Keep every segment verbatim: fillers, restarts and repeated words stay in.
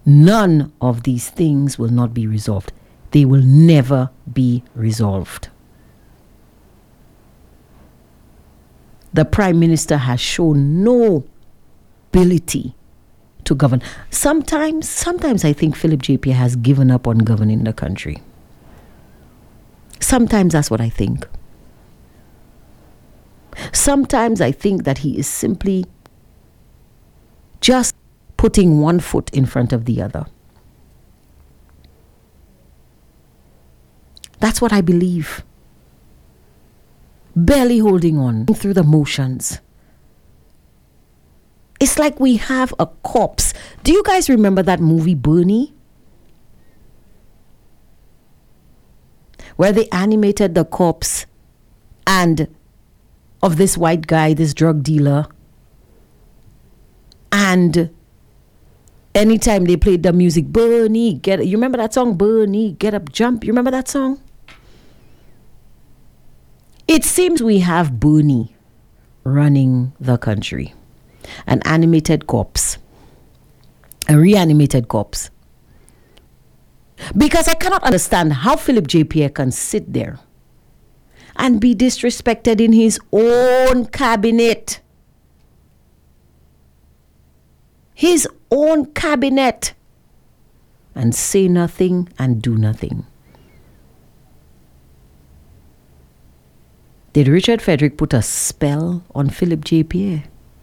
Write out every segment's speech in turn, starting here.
none of these things will not be resolved. They will never be resolved. The Prime Minister has shown no ability to govern. Sometimes, sometimes I think Philip J P has given up on governing the country. Sometimes that's what I think. Sometimes I think that he is simply just putting one foot in front of the other. That's what I believe. Barely holding on through the motions. It's like we have a corpse. Do you guys remember that movie Bernie? Where they animated the corpse and of this white guy, this drug dealer. And anytime they played the music, Bernie, get you remember that song, Bernie, get up, jump. You remember that song? It seems we have Bernie running the country. An animated corpse. A reanimated corpse. Because I cannot understand how Philip J. Pierre can sit there and be disrespected in his own cabinet. His own cabinet. And say nothing and do nothing. Did Richard Frederick put a spell on Philip J. Pierre?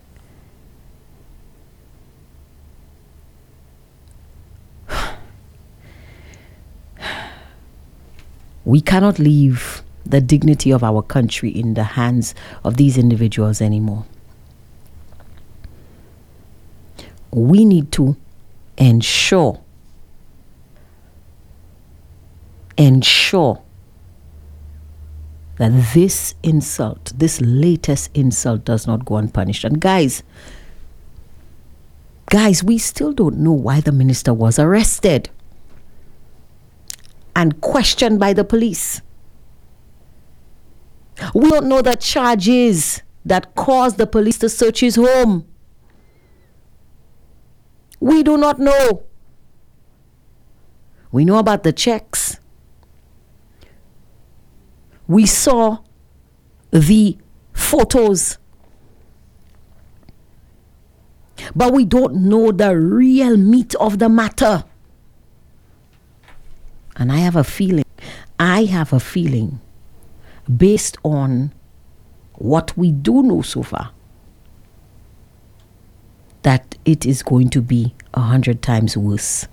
We cannot leave the dignity of our country in the hands of these individuals anymore. We need to ensure, ensure that this insult, this latest insult does not go unpunished. And guys, guys, we still don't know why the minister was arrested and questioned by the police. We don't know the charges that caused the police to search his home. We do not know. We know about the checks. We saw the photos. But we don't know the real meat of the matter. And I have a feeling, I have a feeling, based on what we do know so far, that it is going to be a hundred times worse.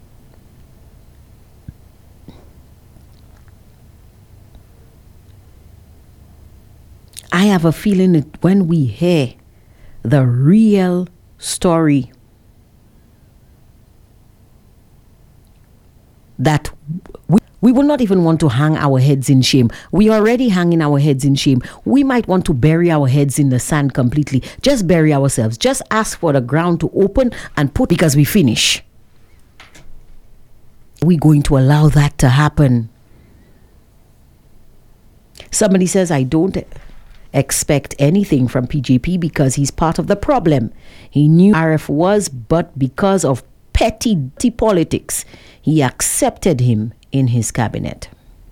I have a feeling that when we hear the real story, that we, we will not even want to hang our heads in shame. We are already hanging our heads in shame. We might want to bury our heads in the sand completely. Just bury ourselves. Just ask for the ground to open and put, because we finish. We're going to allow that to happen. Somebody says, I don't expect anything from P J P because he's part of the problem. He knew R F was, but because of petty politics, he accepted him in his cabinet.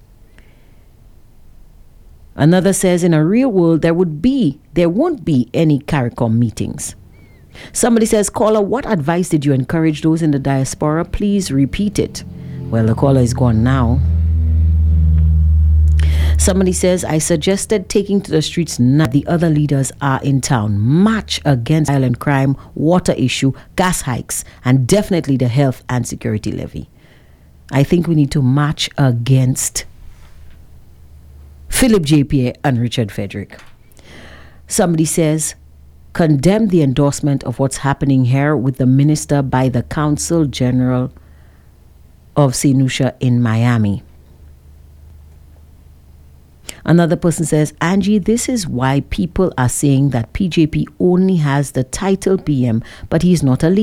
Another says, in a real world, there would be, there won't be any CARICOM meetings. Somebody says, caller, what advice did you encourage those in the diaspora? Please repeat it. Well, the caller is gone now. Somebody says, I suggested taking to the streets now the other leaders are in town. March against violent crime, water issue, gas hikes, and definitely the health and security levy. I think we need to march against Philip J. Pierre and Richard Frederick. Somebody says, condemn the endorsement of what's happening here with the minister by the Council General of Saint Lucia in Miami. Another person says, Angie, this is why people are saying that P J P only has the title P M, but he's not a leader.